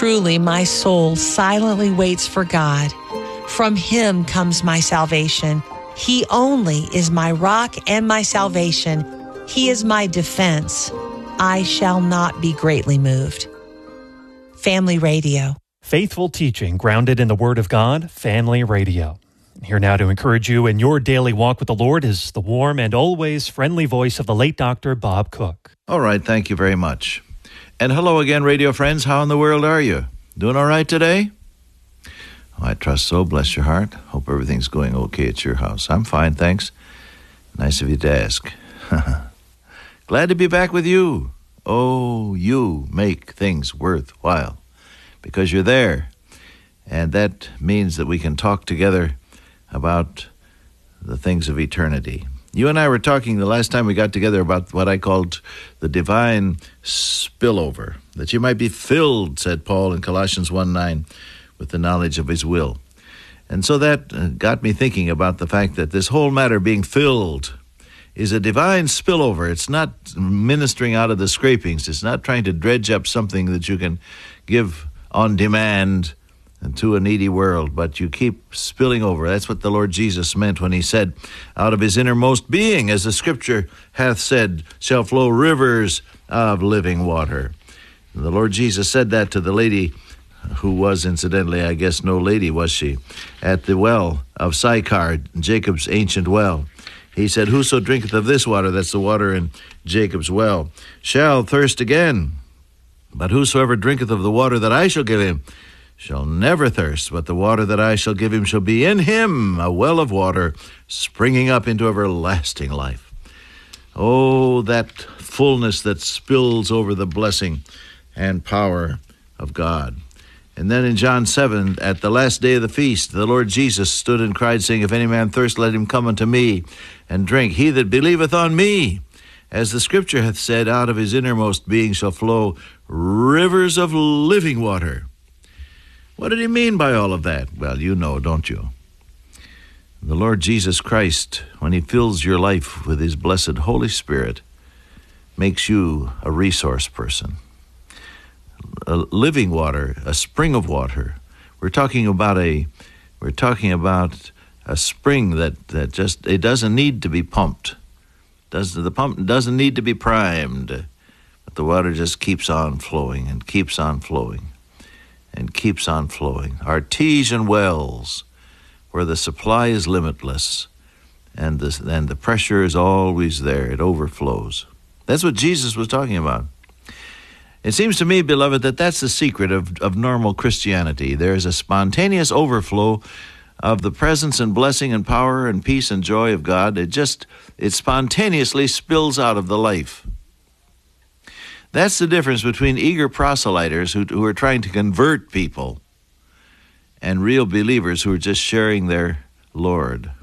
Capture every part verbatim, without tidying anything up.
Truly, my soul silently waits for God. From him comes my salvation. He only is my rock and my salvation. He is my defense. I shall not be greatly moved. Family Radio. Faithful teaching grounded in the Word of God, Family Radio. Here now to encourage you in your daily walk with the Lord is the warm and always friendly voice of the late Doctor Bob Cook. All right, thank you very much. And hello again, radio friends. How in the world are you? Doing all right today? Oh, I trust so. Bless your heart. Hope everything's going okay at your house. I'm fine, thanks. Nice of you to ask. Glad to be back with you. Oh, you make things worthwhile because you're there. And that means that we can talk together about the things of eternity. You and I were talking the last time we got together about what I called the divine spillover, that you might be filled, said Paul in Colossians one nine, with the knowledge of his will. And so that got me thinking about the fact that this whole matter being filled is a divine spillover. It's not ministering out of the scrapings. It's not trying to dredge up something that you can give on demand to a needy world, but you keep spilling over. That's what the Lord Jesus meant when he said, out of his innermost being, as the scripture hath said, shall flow rivers of living water. And the Lord Jesus said that to the lady who was, incidentally, I guess no lady was she, at the well of Sychar, Jacob's ancient well. He said, whoso drinketh of this water, that's the water in Jacob's well, shall thirst again. But whosoever drinketh of the water that I shall give him shall never thirst, but the water that I shall give him shall be in him a well of water springing up into everlasting life. Oh, that fullness that spills over the blessing and power of God. And then in John seven, at the last day of the feast, the Lord Jesus stood and cried, saying, if any man thirst, let him come unto me and drink. He that believeth on me, as the scripture hath said, out of his innermost being shall flow rivers of living water. What did he mean by all of that? Well, you know, don't you? The Lord Jesus Christ, when he fills your life with his blessed Holy Spirit, makes you a resource person. A living water, a spring of water. We're talking about a we're talking about a spring that, that just it doesn't need to be pumped. Does the pump doesn't need to be primed, but the water just keeps on flowing and keeps on flowing. And keeps on flowing. Artesian wells, where the supply is limitless, and the, and the pressure is always there. It overflows. That's what Jesus was talking about. It seems to me, beloved, that that's the secret of, of normal Christianity. There is a spontaneous overflow of the presence and blessing and power and peace and joy of God. It just, it spontaneously spills out of the life. That's the difference between eager proselyters who, who are trying to convert people and real believers who are just sharing their Lord.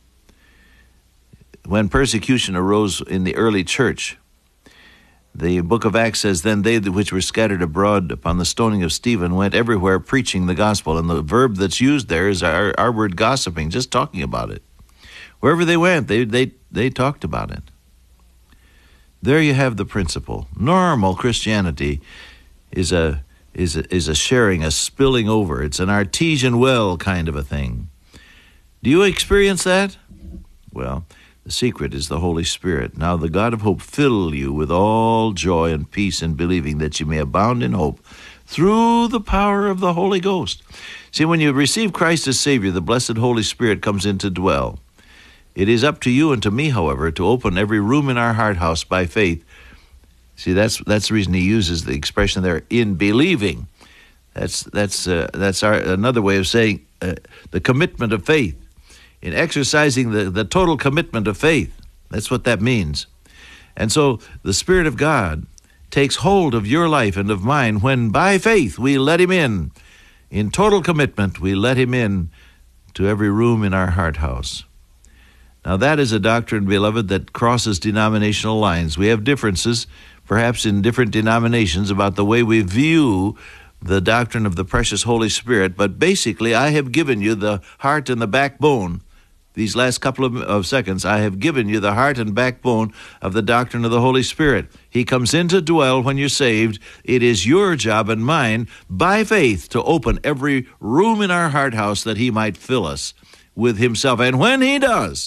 When persecution arose in the early church, the book of Acts says, then they which were scattered abroad upon the stoning of Stephen went everywhere preaching the gospel. And the verb that's used there is our, our word gossiping, just talking about it. Wherever they went, they, they, they talked about it. There you have the principle. Normal Christianity is a is a, is a sharing, a spilling over. It's an artesian well kind of a thing. Do you experience that? Well, the secret is the Holy Spirit. Now the God of hope fill you with all joy and peace in believing, that you may abound in hope through the power of the Holy Ghost. See, when you receive Christ as Savior, the blessed Holy Spirit comes in to dwell. It is up to you and to me, however, to open every room in our heart house by faith. See, that's that's the reason he uses the expression there, in believing. That's that's uh, that's our another way of saying uh, the commitment of faith. In exercising the, the total commitment of faith. That's what that means. And so the Spirit of God takes hold of your life and of mine when by faith we let him in. In total commitment, we let him in to every room in our heart house. Now that is a doctrine, beloved, that crosses denominational lines. We have differences, perhaps in different denominations, about the way we view the doctrine of the precious Holy Spirit, but basically I have given you the heart and the backbone these last couple of, of seconds, I have given you the heart and backbone of the doctrine of the Holy Spirit. He comes in to dwell when you're saved. It is your job and mine, by faith, to open every room in our heart house that he might fill us with himself. And when he does,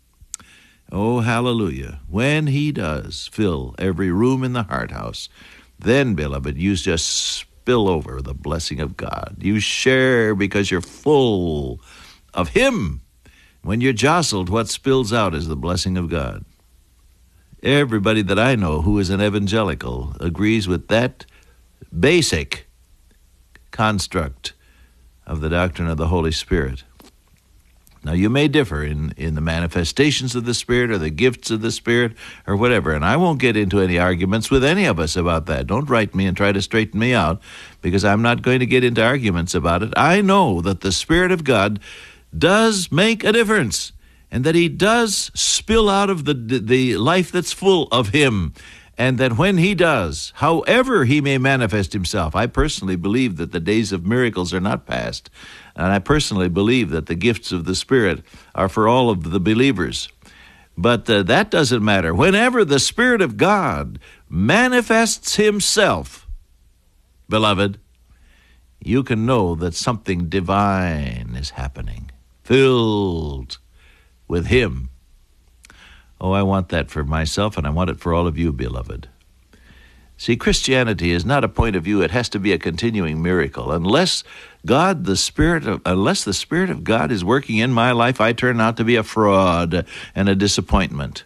oh, hallelujah, when he does fill every room in the heart house, then, beloved, you just spill over the blessing of God. You share because you're full of him. When you're jostled, what spills out is the blessing of God. Everybody that I know who is an evangelical agrees with that basic construct of the doctrine of the Holy Spirit. Now, you may differ in, in the manifestations of the Spirit or the gifts of the Spirit or whatever, and I won't get into any arguments with any of us about that. Don't write me and try to straighten me out, because I'm not going to get into arguments about it. I know that the Spirit of God does make a difference, and that he does spill out of the the life that's full of him, and that when he does, however he may manifest himself, I personally believe that the days of miracles are not past, and I personally believe that the gifts of the Spirit are for all of the believers. But uh, that doesn't matter. Whenever the Spirit of God manifests himself, beloved, you can know that something divine is happening. Filled with him. Oh, I want that for myself, and I want it for all of you, beloved. See, Christianity is not a point of view. It has to be a continuing miracle. Unless God, the Spirit of, unless the Spirit of God is working in my life, I turn out to be a fraud and a disappointment.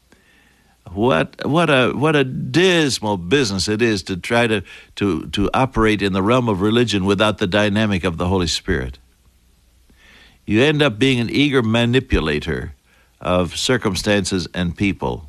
What what a what a dismal business it is to try to, to, to operate in the realm of religion without the dynamic of the Holy Spirit. You end up being an eager manipulator of circumstances and people.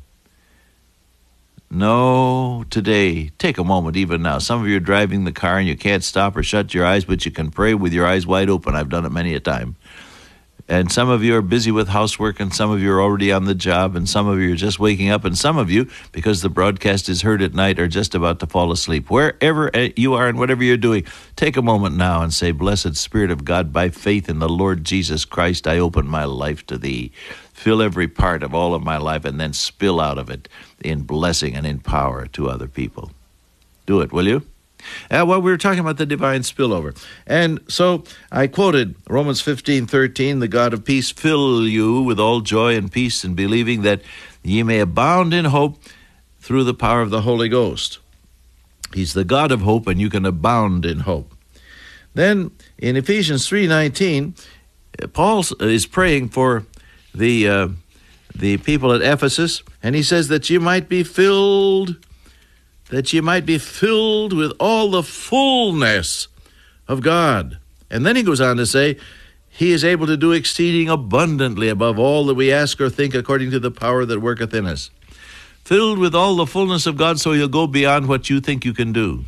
No, today, take a moment even now. Some of you are driving the car and you can't stop or shut your eyes, but you can pray with your eyes wide open. I've done it many a time. And some of you are busy with housework, and some of you are already on the job, and some of you are just waking up, and some of you, because the broadcast is heard at night, are just about to fall asleep. Wherever you are and whatever you're doing, take a moment now and say, Blessed Spirit of God, by faith in the Lord Jesus Christ, I open my life to thee. Fill every part of all of my life, and then spill out of it in blessing and in power to other people. Do it, will you? Uh, well, we were talking about the divine spillover. And so I quoted Romans fifteen thirteen, the God of peace fill you with all joy and peace in believing, that ye may abound in hope through the power of the Holy Ghost. He's the God of hope, and you can abound in hope. Then in Ephesians three nineteen, Paul is praying for the uh, the people at Ephesus, and he says that you might be filled that ye might be filled with all the fullness of God. And then he goes on to say, he is able to do exceeding abundantly above all that we ask or think, according to the power that worketh in us. Filled with all the fullness of God, so you'll go beyond what you think you can do.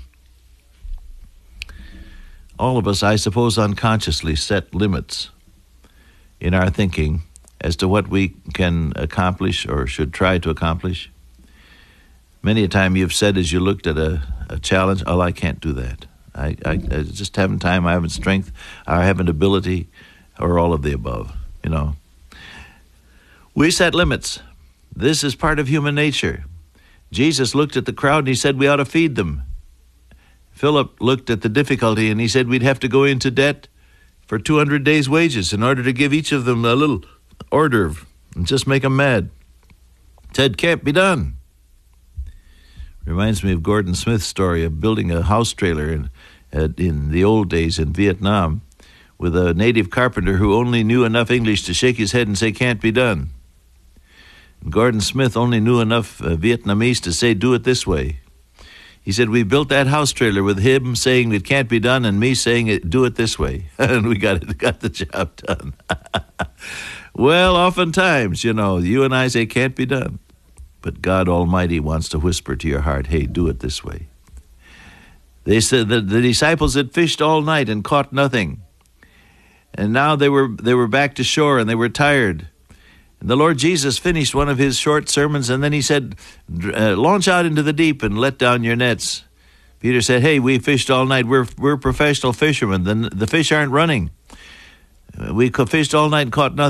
All of us, I suppose, unconsciously set limits in our thinking as to what we can accomplish or should try to accomplish. Many a time you've said, as you looked at a, a challenge, oh, I can't do that. I, I, I just haven't time, I haven't strength, I haven't ability, or all of the above, you know. We set limits. This is part of human nature. Jesus looked at the crowd and he said we ought to feed them. Philip looked at the difficulty and he said we'd have to go into debt for two hundred days' wages in order to give each of them a little hors d'oeuvre and just make them mad. Said, can't be done. Reminds me of Gordon Smith's story of building a house trailer in, uh, in the old days in Vietnam with a native carpenter who only knew enough English to shake his head and say, can't be done. And Gordon Smith only knew enough uh, Vietnamese to say, do it this way. He said, we built that house trailer with him saying it can't be done and me saying, it, do it this way. And we got it, got the job done. Well, oftentimes, you know, you and I say can't be done. But God Almighty wants to whisper to your heart, hey, do it this way. They said that the disciples had fished all night and caught nothing. And now they were they were back to shore and they were tired. And the Lord Jesus finished one of his short sermons and then he said, uh, launch out into the deep and let down your nets. Peter said, hey, we fished all night. We're we're professional fishermen. The, the fish aren't running. We fished all night and caught nothing.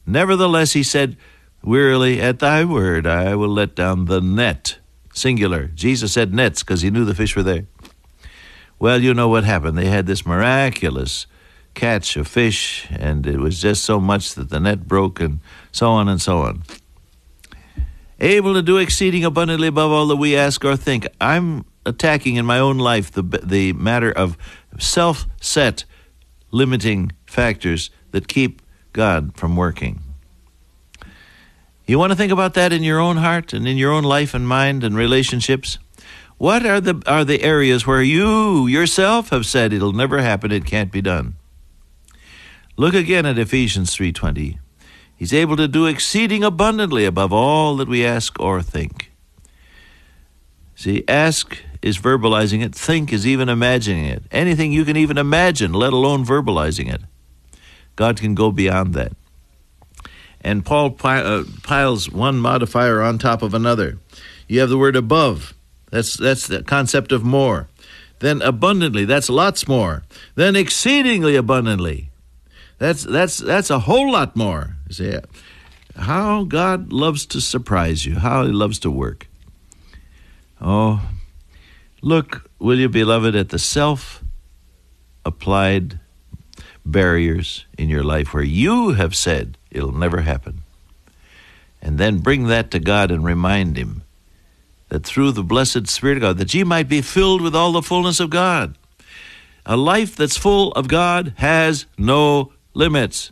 Nevertheless, he said, wearily, at thy word I will let down the net. Singular. Jesus said nets because he knew the fish were there. Well, you know what happened. They had this miraculous catch of fish, and it was just so much that the net broke, and so on and so on. Able to do exceeding abundantly above all that we ask or think. I'm attacking in my own life the the matter of self-set limiting factors that keep God from working. You want to think about that in your own heart and in your own life and mind and relationships? What are the are the areas where you yourself have said it'll never happen, it can't be done? Look again at Ephesians three twenty. He's able to do exceeding abundantly above all that we ask or think. See, ask is verbalizing it. Think is even imagining it. Anything you can even imagine, let alone verbalizing it. God can go beyond that. And Paul piles one modifier on top of another. You have the word above. That's that's the concept of more. Then abundantly, that's lots more. Then exceedingly abundantly. That's that's that's a whole lot more. See, how God loves to surprise you, how he loves to work. Oh, look, will you, beloved, at the self-applied barriers in your life where you have said it'll never happen. And then bring that to God and remind him that through the blessed Spirit of God, that ye might be filled with all the fullness of God. A life that's full of God has no limits,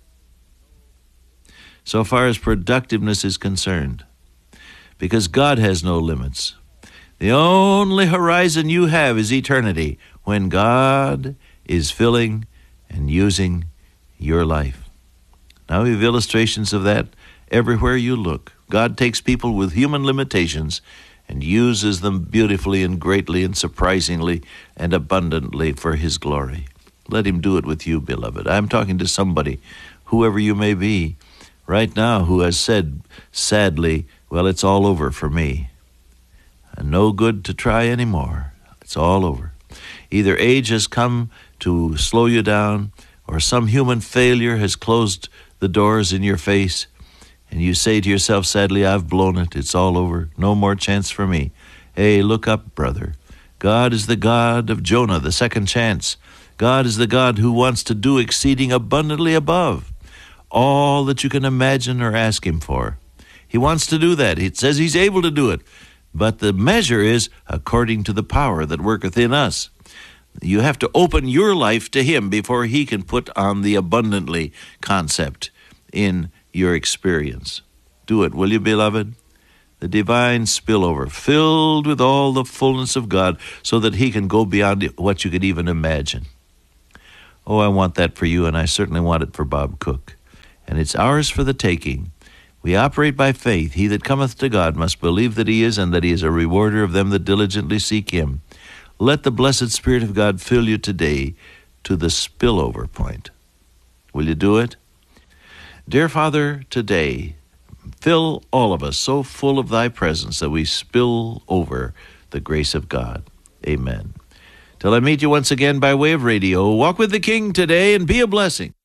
so far as productiveness is concerned, because God has no limits. The only horizon you have is eternity, when God is filling and using your life. Now we have illustrations of that everywhere you look. God takes people with human limitations and uses them beautifully and greatly and surprisingly and abundantly for his glory. Let him do it with you, beloved. I'm talking to somebody, whoever you may be, right now, who has said, sadly, well, it's all over for me. And no good to try anymore. It's all over. Either age has come to slow you down, or some human failure has closed the doors in your face, and you say to yourself, sadly, I've blown it. It's all over. No more chance for me. Hey, look up, brother. God is the God of Jonah, the second chance. God is the God who wants to do exceeding abundantly above all that you can imagine or ask him for. He wants to do that. It says he's able to do it. But the measure is according to the power that worketh in us. You have to open your life to him before he can put on the abundantly concept in your experience. Do it, will you, beloved? The divine spillover, filled with all the fullness of God, so that he can go beyond what you could even imagine. Oh, I want that for you, and I certainly want it for Bob Cook. And it's ours for the taking. We operate by faith. He that cometh to God must believe that he is, and that he is a rewarder of them that diligently seek him. Let the blessed Spirit of God fill you today to the spillover point. Will you do it? Dear Father, today, fill all of us so full of thy presence that we spill over the grace of God. Amen. Till I meet you once again by way of radio, walk with the King today and be a blessing.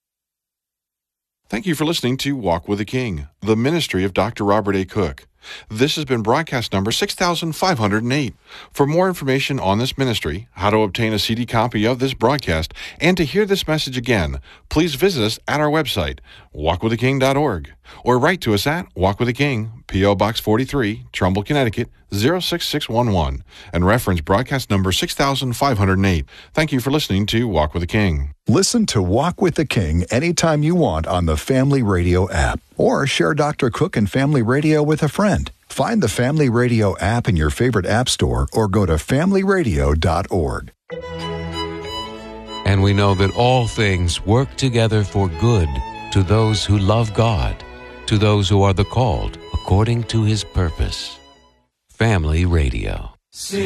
Thank you for listening to Walk with the King, the ministry of Doctor Robert A. Cook. This has been broadcast number six thousand five hundred eight. For more information on this ministry, how to obtain a C D copy of this broadcast, and to hear this message again, please visit us at our website, walk with the king dot org, or write to us at Walk with the King, P O Box forty-three, Trumbull, Connecticut, zero six six one one, and reference broadcast number six thousand five hundred eight. Thank you for listening to Walk with the King. Listen to Walk with the King anytime you want on the Family Radio app, or share Doctor Cook and Family Radio with a friend. Find the Family Radio app in your favorite app store or go to family radio dot org. And we know that all things work together for good to those who love God, to those who are the called according to his purpose. Family Radio.